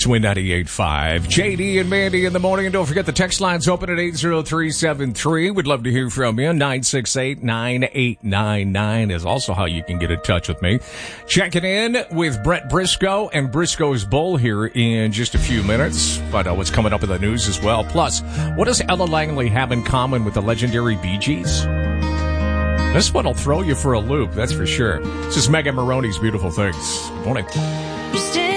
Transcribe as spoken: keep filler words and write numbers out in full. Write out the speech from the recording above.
Win ninety-eight point five. J D and Mandy in the morning. And don't forget the text line's open at eight zero three seven three. We'd love to hear from you. nine six eight, nine eight nine nine is also how you can get in touch with me. Checking in with Brett Briscoe and Briscoe's Bull here in just a few minutes. Find out what's coming up in the news as well. Plus, what does Ella Langley have in common with the legendary Bee Gees? This one will throw you for a loop, that's for sure. This is Megan Maroney's Beautiful Things. Good morning.